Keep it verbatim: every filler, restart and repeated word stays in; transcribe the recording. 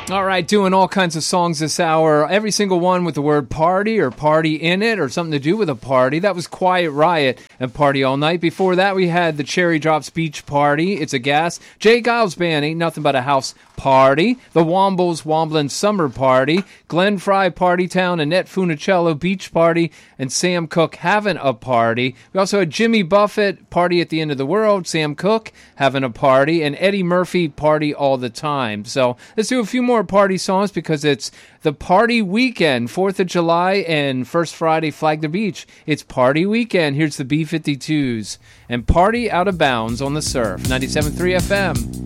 All right, doing all kinds of songs this hour. Every single one with the word party or party in it or something to do with a party. That was Quiet Riot and Party All Night. Before that, we had the Cherry Drops Beach Party. It's a gas. Jay Giles Band, Ain't Nothing But a House Party. The Wombles Womblin' Summer Party. Glenn Fry Party Town. Annette Funicello Beach Party. And Sam Cooke Having a Party. We also had Jimmy Buffett Party at the End of the World. Sam Cooke Having a Party. And Eddie Murphy Party All the Time. So let's do a few more party songs because it's the party weekend, fourth of July and First Friday, Flag the Beach. It's party weekend. Here's the B fifty-twos and Party Out of Bounds on the Surf, ninety-seven point three F M.